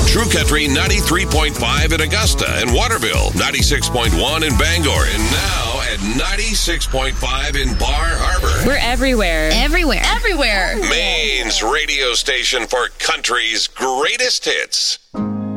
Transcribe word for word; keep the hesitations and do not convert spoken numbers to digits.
True Country ninety-three point five in Augusta and Waterville, ninety-six point one in Bangor, and now at ninety-six point five in Bar Harbor. We're everywhere. Everywhere. Everywhere. Maine's radio station for country's greatest hits.